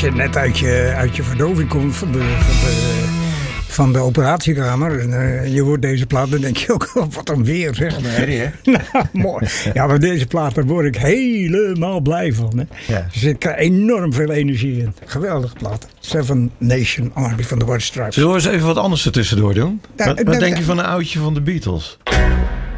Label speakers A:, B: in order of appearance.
A: je net uit je verdoving komt van de operatiekamer en je hoort deze plaat, dan denk je ook, wat een weer zeg.
B: Hè?
A: Nou, mooi. Ja, maar deze plaat, daar word ik helemaal blij van. Hè.
B: Ja.
A: Er zit enorm veel energie in. Geweldige plaat. Seven Nation Army van de White Stripes.
B: Zullen we eens even wat anders ertussendoor doen? Wat denk je van een oudje van de Beatles?